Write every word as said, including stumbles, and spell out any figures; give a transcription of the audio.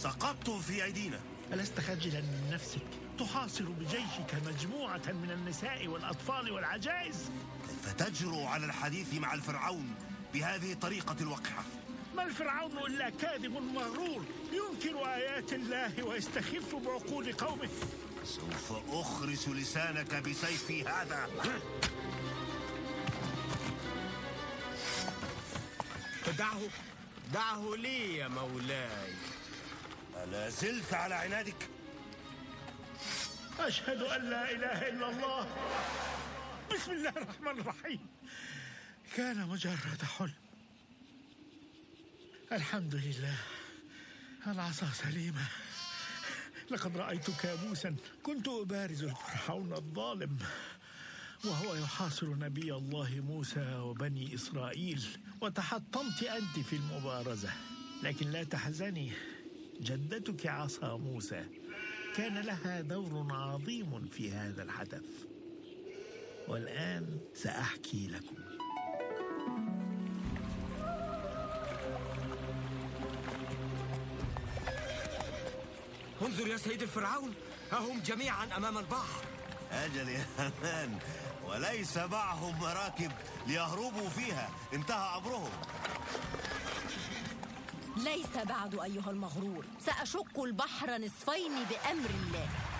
سقطتم في أيدينا. ألست خجلا من نفسك تحاصر بجيشك مجموعة من النساء والأطفال والعجائز؟ كيف تجرؤ على الحديث مع الفرعون بهذه الطريقة الوقحة؟ ما الفرعون إلا كاذب مغرور ينكر آيات الله ويستخف بعقول قومه. سوف أخرس لسانك بسيفي هذا. دعه دعه لي يا مولاي. ألا زلت على عنادك؟ أشهد أن لا إله إلا الله. بسم الله الرحمن الرحيم. كان مجرد حلم. الحمد لله العصا سليمة. لقد رأيت كابوسا كنت أبارز الفرعون الظالم وهو يحاصر نبي الله موسى وبني إسرائيل، وتحطمت أنت في المبارزة. لكن لا تحزني، جدتك عصا موسى كان لها دور عظيم في هذا الحدث، والآن سأحكي لكم. انظر يا سيد الفرعون، هم جميعا أمام البحر. أجل يا هامان، وليس معهم مراكب ليهربوا فيها، انتهى أمرهم. ليس بعد أيها المغرور، سأشق البحر نصفين بأمر الله.